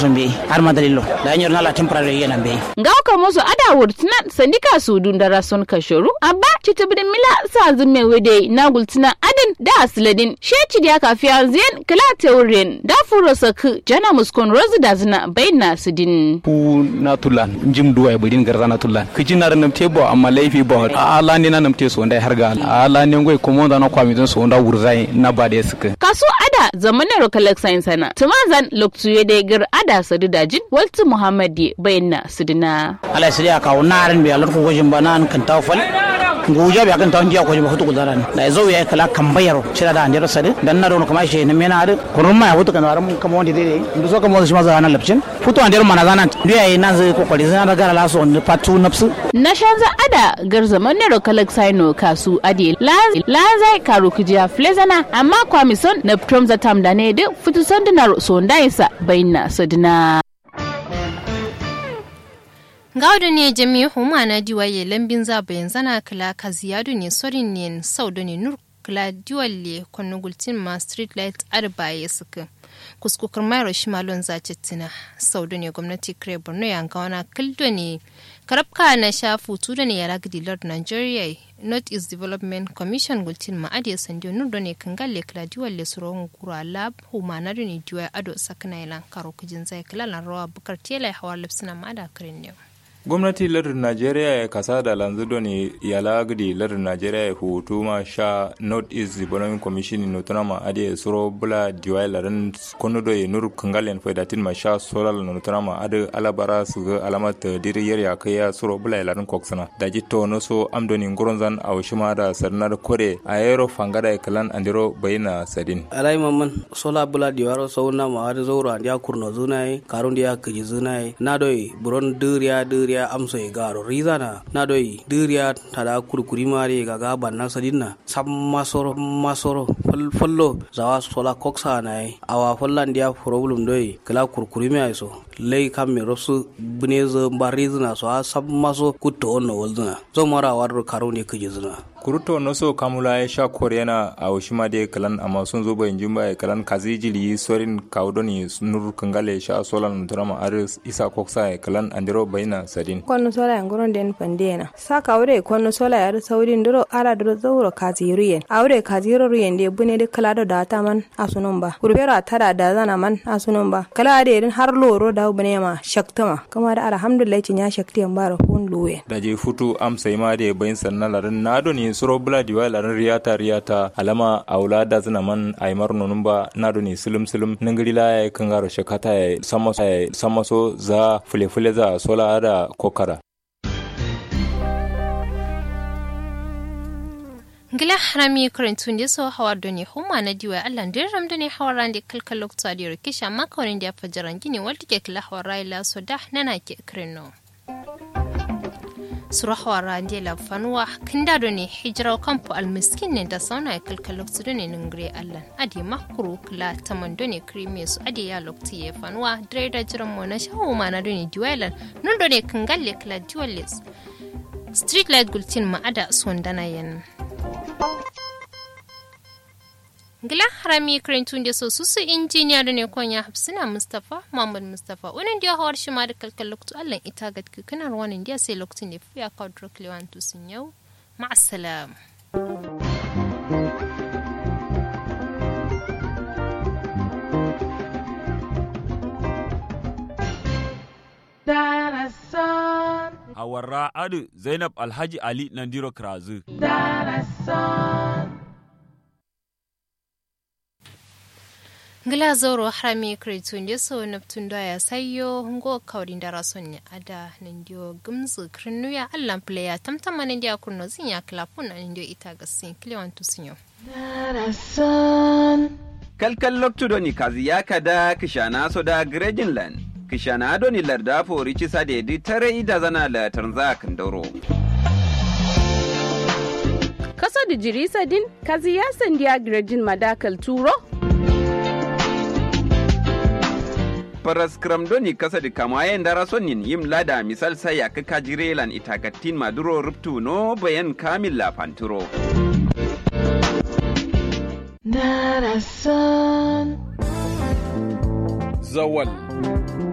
tumbe har madalilo da yanyor na la temporary yana be ngaw ka moso ada wurtina sandika su dunda rason kashoru abba titibin mila sa zume wede na gultina adin da asladin sheci da kafiya zen kala teuren da furo sak jana muskon rozu da zina bayna sidin ku natulan jim duwa budin garza natulan kijin na nan tebo amma laifi ba ala ne nan te so ndai harga ala ne ngoi komo da na kwami don so nda wurzai na ba da suka kaso ada zamanin rokalak science sana tumazan loktuye da gar ada sadu dajin walti muhammadi bayna sidina ala siya ka wonaran bi alor ko gojin banan kan tawfal nguja bi kan tawon jiya ko ba hutu gudaran da zo ya kala kambayaro cira da andero sadu dan na don kuma shi ne mena adu kuruma ya hutu kan waran kuma wanda dai ndu so kuma shi maza na lapcin futu andero mana zanan biya yi nan zai kokari zan da gara laso ne patu nafsu na shanza ada gar zamanin rokalak sino kasu ade la zai karu kujiya flezana amma kwamison na prom za tam da ne duk futu sandunar so ndaisa bayna sadina gaudu ne jami'u huma na diwaye lambin zabayin zana kala ka ziyadu ne sorin ne saudu ne nur kala diwalle kwanu gultin ma street light arbaye suka kuskukar mayar shimalon zacettina saudu ne gwamnati kare borno ya gawana kildo ne karabka na shafu tuda ne yara gidilar nigeria north east development commission gultin ma adiya sandiyo nur ne kan galle kala diwalle suron gura lab huma na ne diwaye ado sakana ilan karo kujin zai kala lan rawa bukar tela hawa lipsina ma da karin ne gwamnati lardin najeriya ya kasa da lanzudo ne ya lagdi lardin najeriya ya hutu ma sha north east development commission notuna ma ade suro bula diwai larin konodo ya nur kangalen faidatin ma sha solal notuna ma ade alabara su ga alamat diriyar ya kai ya suro bula larin koksana da jito no so amdoni ngoronzan a washima da sarnar kore a yero fangada ya kalan andiro bayina sadin alai mamman sola bula diwaro sauna ma ade zauro andiya kurno zunai karun dia kiji zunai nadoi buron duriya amso e garo rizana na doi diriya tada kurkuri mare ga banna sadinna masoro fallo zawa sola koksa nai awa fallan dia problem doi kala kurkuri mai so lei kamme rosu bunezo barizna so maso kutto onno wolzuna zo mara war karo ne kije zuna kuruto noso kamula ya sha korena a washima de kalan amma sun zo bayin jimba ya kalan kazijili sorin kaudoni nur kangale sha solan drama aris isa koksa ya kalan andiro bayina sadin konno sola ngoron den pandena saka awre konno sola ya saurin duro ala duro zauro kaziruyen awre kaziruyen de bune de kala da data man asunun ba kurbera tada da zana man asunun ba kala de din har loro da bune ma shaktama kuma da alhamdulillah cin ya shaktiyan bara kun luwe da je futu am sai ma de bayin sannalarin nado ne suro bula diwai larin riyata alama aulada zina man aimar nonumba nado ni silum ningirila ya kangaro shakata ya samaso za fule za sola ada kokara ngila harami karantun da so hawa doni huma na diwai Allah din ramda ne hawaran da kalkal lokta da rikisha makawarin da fajaran gini walta ke kala hawara ila so da nana ke kreno surahwa rande la fanwa kinda do ne hijra kampo almiskin ne da sauna kalkal loktu ne ningre Allah adi makuru kala tamando ne krimi su adi ya lokti ya fanwa dreda jiran mo na shawo mana do ne diwailan nun do ne kangalle kala diwales street light gultin ma ada sondana yan gila harami karantun da so su injiniya da ne konya hafsina Muhammad Mustafa wannan da hawar shi ma da kalkal loktu Allah ita ga kana wannan da sai lokacin da fiya ka drok lewantu sun yau ma'assalam Hawarra Adu Zainab Alhaji Ali Nandiro Krazu ngila zoro harami kreatun da so naftun da ya sayo ngo kawrin da rason ne ada nandio gumzu krinu ya Allah player tamtama ne dia kunno zin ya klapun nandio ita gasin klewantu sinyo kalkal loktu doni kazi ya kada kishana so da Grejinland kishana doni larda fori ci sade di tare ida zana la tanza kandoro kaso da jirisa din kazi ya sandiya Grejin madakal turo paras kramdoni kasa di kamayen dara sonin yim lada misal sai ya kaka jirelan itakatin maduro ruptu no bayan kamil la panturo Zawal